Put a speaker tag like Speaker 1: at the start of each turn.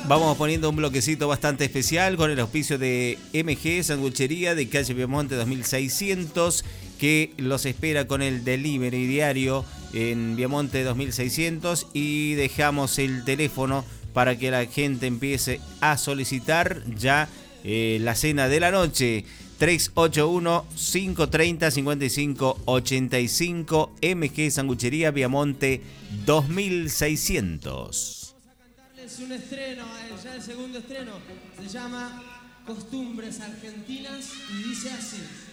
Speaker 1: Vamos poniendo un bloquecito bastante especial con el auspicio de MG Sanguchería de calle Piemonte 2600, que los espera con el delivery diario en Piemonte 2600, y dejamos el teléfono para que la gente empiece a solicitar ya la cena de la noche. 381-530-5585, MG Sanguchería Piemonte 2600.
Speaker 2: Es un estreno, ya el segundo estreno, se llama Costumbres Argentinas y dice así.